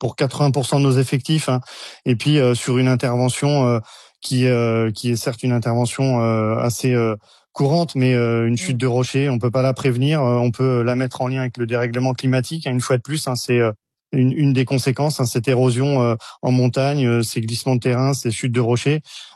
pour 80% de nos effectifs, hein. Et puis sur une intervention qui est certes une intervention assez courante, mais une chute de rocher, on peut pas la prévenir, on peut la mettre en lien avec le dérèglement climatique, hein, une fois de plus, hein, c'est une des conséquences, hein, cette érosion en montagne, ces glissements de terrain, ces chutes de rochers.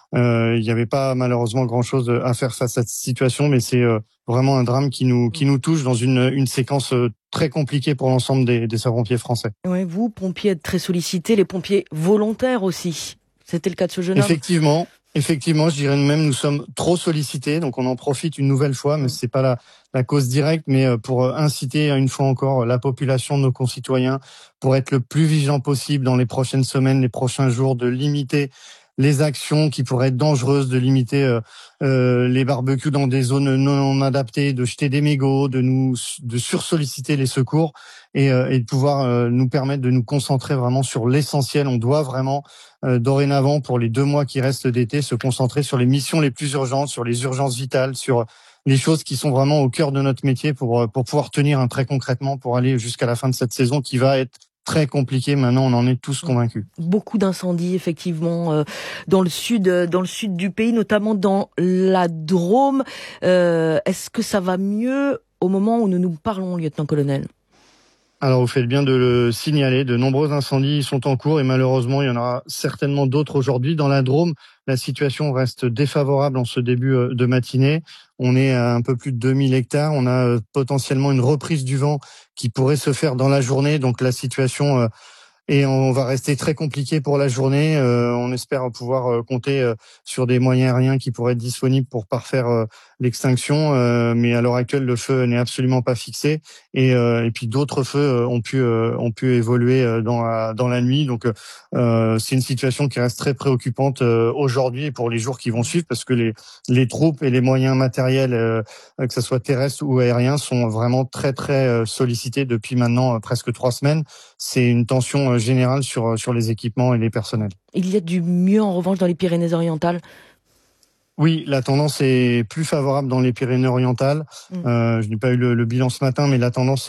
Il n'y avait pas malheureusement grand-chose à faire face à cette situation, mais c'est vraiment un drame qui nous touche dans une séquence très compliquée pour l'ensemble des sapeurs-pompiers français. Ouais, vous, pompiers, êtes très sollicités, les pompiers volontaires aussi. C'était le cas de ce jeune homme. Effectivement, je dirais même nous sommes trop sollicités, donc on en profite une nouvelle fois, mais c'est pas la cause directe, mais pour inciter une fois encore la population, nos concitoyens, pour être le plus vigilant possible dans les prochaines semaines, les prochains jours, de limiter les actions qui pourraient être dangereuses, de limiter les barbecues dans des zones non adaptées, de jeter des mégots, de sursolliciter les secours et de pouvoir nous permettre de nous concentrer vraiment sur l'essentiel. On doit vraiment dorénavant, pour les 2 mois qui restent d'été, se concentrer sur les missions les plus urgentes, sur les urgences vitales, sur les choses qui sont vraiment au cœur de notre métier pour pouvoir tenir très concrètement pour aller jusqu'à la fin de cette saison qui va être très compliqué. Maintenant, on en est tous convaincus. Beaucoup d'incendies, effectivement, dans le sud du pays, notamment dans la Drôme. Est-ce que ça va mieux au moment où nous nous parlons, lieutenant-colonel ? Alors, vous faites bien de le signaler. De nombreux incendies sont en cours et malheureusement, il y en aura certainement d'autres aujourd'hui. Dans la Drôme, la situation reste défavorable en ce début de matinée. On est à un peu plus de 2000 hectares. On a potentiellement une reprise du vent qui pourrait se faire dans la journée. Donc, la situation on va rester très compliqué pour la journée. On espère pouvoir compter sur des moyens aériens qui pourraient être disponibles pour parfaire l'extinction. Mais à l'heure actuelle, le feu n'est absolument pas fixé. Et puis d'autres feux ont pu évoluer dans la nuit. Donc c'est une situation qui reste très préoccupante aujourd'hui et pour les jours qui vont suivre, parce que les troupes et les moyens matériels, que ce soit terrestres ou aériens, sont vraiment très très sollicités depuis maintenant presque 3 semaines. C'est une tension générale sur les équipements et les personnels. Il y a du mieux en revanche dans les Pyrénées-Orientales ? Oui, la tendance est plus favorable dans les Pyrénées-Orientales. Je n'ai pas eu le bilan ce matin, mais la tendance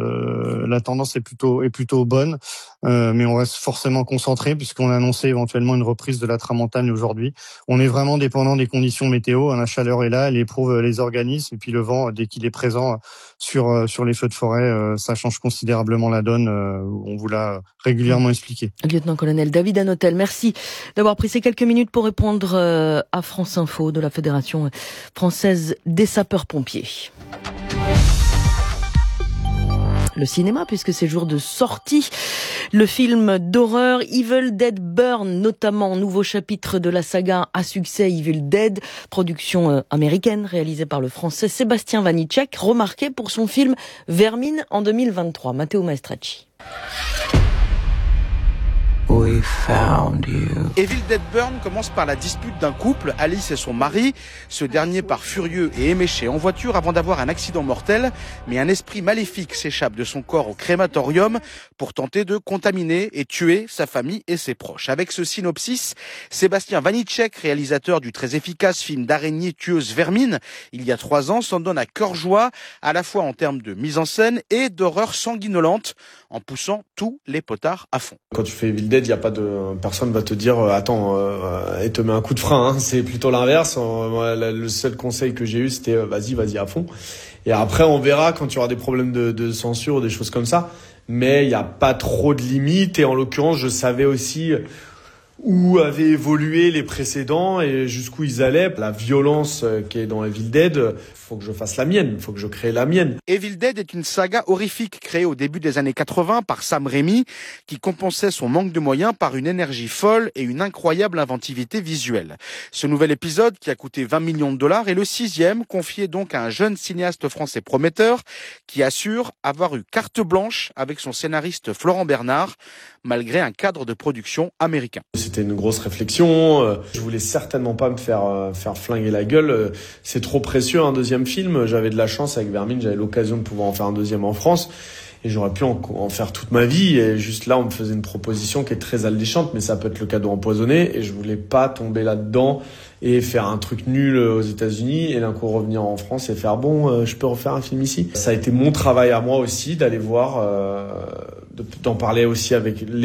est plutôt bonne. Mais on reste forcément concentré puisqu'on a annoncé éventuellement une reprise de la tramontane aujourd'hui. On est vraiment dépendant des conditions météo. La chaleur est là, elle éprouve les organismes, et puis le vent, dès qu'il est présent sur les feux de forêt, ça change considérablement la donne. On vous l'a régulièrement expliqué. Lieutenant-colonel David Hanotel, merci d'avoir pris ces quelques minutes pour répondre à France Info de la Fédération française des sapeurs-pompiers. Le cinéma, puisque c'est jour de sortie. Le film d'horreur Evil Dead Burn, notamment nouveau chapitre de la saga à succès Evil Dead, production américaine réalisée par le français Sébastien Vanitschek, remarqué pour son film Vermine en 2023. Matteo Maestracci. We found you. Evil Dead Burn commence par la dispute d'un couple, Alice et son mari. Ce dernier part furieux et éméché en voiture avant d'avoir un accident mortel. Mais un esprit maléfique s'échappe de son corps au crématorium pour tenter de contaminer et tuer sa famille et ses proches. Avec ce synopsis, Sébastien Vanitschek, réalisateur du très efficace film d'araignée tueuse Vermine, il y a 3 ans, s'en donne à cœur joie, à la fois en termes de mise en scène et d'horreur sanguinolente, en poussant tous les potards à fond. Quand tu fais Evil Dead, personne va te dire attends et te met un coup de frein, hein. C'est plutôt l'inverse. Le seul conseil que j'ai eu, c'était vas-y à fond. Et après on verra quand tu auras des problèmes de censure ou des choses comme ça. Mais il y a pas trop de limites, et en l'occurrence je savais aussi où avaient évolué les précédents et jusqu'où ils allaient. La violence qui est dans Evil Dead, faut que je fasse la mienne, faut que je crée la mienne. Evil Dead est une saga horrifique créée au début des années 80 par Sam Raimi, qui compensait son manque de moyens par une énergie folle et une incroyable inventivité visuelle. Ce nouvel épisode, qui a coûté 20 millions de dollars, est le 6e, confié donc à un jeune cinéaste français prometteur, qui assure avoir eu carte blanche avec son scénariste Florent Bernard, malgré un cadre de production américain. C'était une grosse réflexion. Je voulais certainement pas me faire flinguer la gueule. C'est trop précieux, un deuxième film. J'avais de la chance avec Vermine, j'avais l'occasion de pouvoir en faire un deuxième en France. Et j'aurais pu en faire toute ma vie. Et juste là, on me faisait une proposition qui est très alléchante, mais ça peut être le cadeau empoisonné. Et je voulais pas tomber là-dedans et faire un truc nul aux États-Unis et d'un coup revenir en France et faire je peux refaire un film ici. Ça a été mon travail à moi aussi d'aller voir, d'en parler aussi avec